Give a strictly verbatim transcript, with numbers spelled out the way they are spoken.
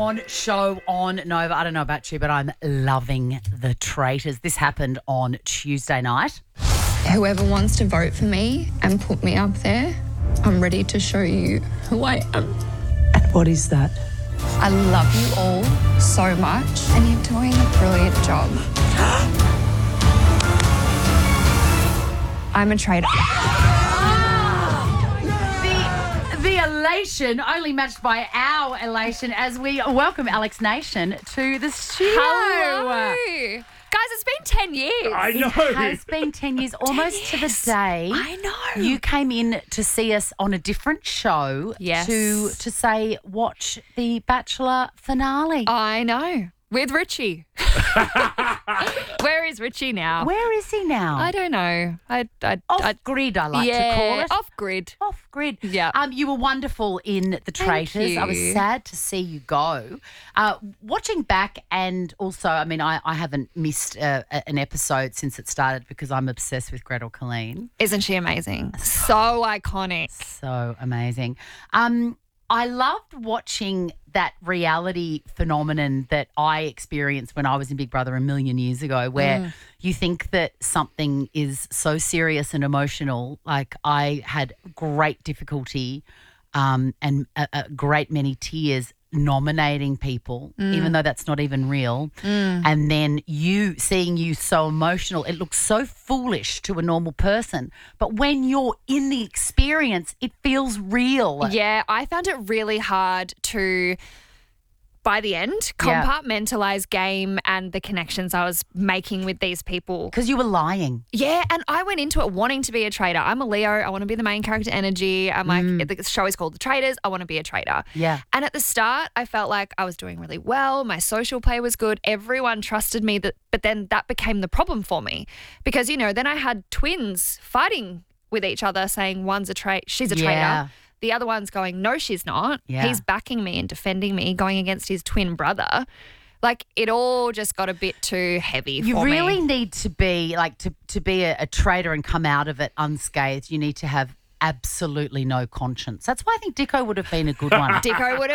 on show on Nova. I don't know about you, but I'm loving The Traitors. This happened on Tuesday night. Whoever wants to vote for me and put me up there, I'm ready to show you who I am. And what is that? I love you all so much, and you're doing a brilliant job. I'm a traitor. The, the elation only matched by our elation as we welcome Alex Nation to the studio. Hello. Guys, it's been ten years. I know. It has been ten years, almost to the day. I know. You came in to see us on a different show Yes. to to say watch the Bachelor finale. I know. With Richie. Where is Richie now? Where is he now? I don't know. I, I, Off I grid, I like yeah, to call it. off grid. Off grid. Yeah. Um, you were wonderful in The Traitors. I was you. sad to see you go. Uh, watching back, and also, I mean, I, I haven't missed uh, a- an episode since it started because I'm obsessed with Gretel Colleen. Isn't she amazing? So iconic. So amazing. Um, I loved watching that reality phenomenon that I experienced when I was in Big Brother a million years ago, where Mm. you think that something is so serious and emotional. Like, I had great difficulty um, and a, a great many tears nominating people, Mm. even though that's not even real. And then you seeing you so emotional, it looks so foolish to a normal person. But when you're in the experience, it feels real. Yeah, I found it really hard to, by the end, Yeah. compartmentalize game and the connections I was making with these people. Because you were lying. Yeah, and I went into it wanting to be a traitor. I'm a Leo. I want to be the main character energy. I'm like, the show is called The Traitors. I want to be a traitor. Yeah. And at the start, I felt like I was doing really well. My social play was good. Everyone trusted me. That, but then that became the problem for me because, you know, then I had twins fighting with each other saying one's a trait, she's a Yeah. traitor. The other one's going, no, she's not. Yeah. He's backing me and defending me, going against his twin brother. Like, it all just got a bit too heavy You for me. really need to be like to, to be a, a traitor and come out of it unscathed. You need to have absolutely no conscience. That's why I think Dicko would have been a good one. Dicko would have